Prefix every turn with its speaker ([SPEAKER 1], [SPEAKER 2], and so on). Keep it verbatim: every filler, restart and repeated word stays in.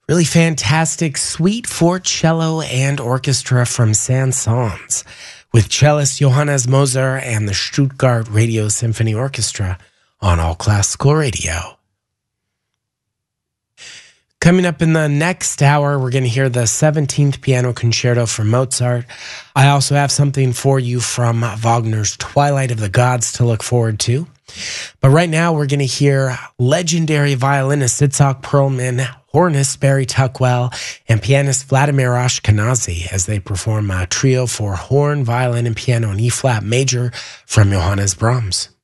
[SPEAKER 1] Really fantastic suite for cello and orchestra from Saint-Saëns with cellist Johannes Moser and the Stuttgart Radio Symphony Orchestra on All Classical Radio. Coming up in the next hour, we're going to hear the seventeenth Piano Concerto from Mozart. I also have something for you from Wagner's Twilight of the Gods to look forward to. But right now, we're going to hear legendary violinist Itzhak Perlman, hornist Barry Tuckwell, and pianist Vladimir Ashkenazy as they perform a trio for horn, violin, and piano in E-flat major from Johannes Brahms.